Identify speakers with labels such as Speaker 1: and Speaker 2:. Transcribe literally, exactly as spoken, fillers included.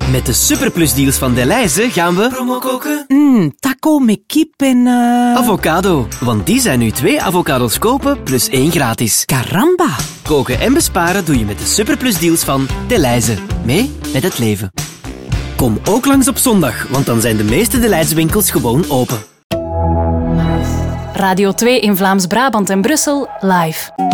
Speaker 1: Met de superplusdeals van Delhaize gaan we promo koken.
Speaker 2: Mm, taco met kip en... Uh...
Speaker 1: Avocado, want die zijn nu twee avocados kopen plus één gratis.
Speaker 2: Caramba!
Speaker 1: Koken en besparen doe je met de superplusdeals van Delhaize. Mee met het leven. Kom ook langs op zondag, want dan zijn de meeste Delhaize winkels gewoon open.
Speaker 3: Radio twee in Vlaams-Brabant en Brussel live.